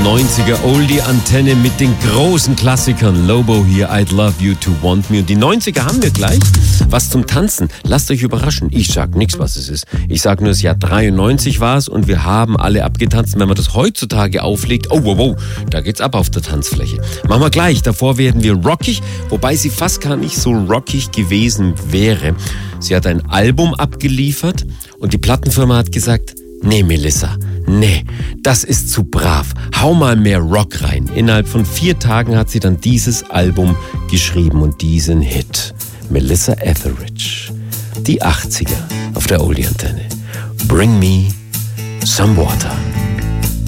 90er Oldie-Antenne mit den großen Klassikern. Lobo hier, I'd Love You to Want Me. Und die 90er haben wir gleich. Was zum Tanzen. Lasst euch überraschen. Ich sag nichts, was es ist. Ich sag nur, das Jahr 93 war es und wir haben alle abgetanzt. Wenn man das heutzutage auflegt, oh, wow, da geht's ab auf der Tanzfläche. Machen wir gleich. Davor werden wir rockig, wobei sie fast gar nicht so rockig gewesen wäre. Sie hat ein Album abgeliefert und die Plattenfirma hat gesagt, nee, Melissa, nee, das ist zu brav. Hau mal mehr Rock rein. Innerhalb von 4 Tagen hat sie dann dieses Album geschrieben und diesen Hit. Melissa Etheridge. Die 80er auf der Oldie-Antenne. Bring me some water.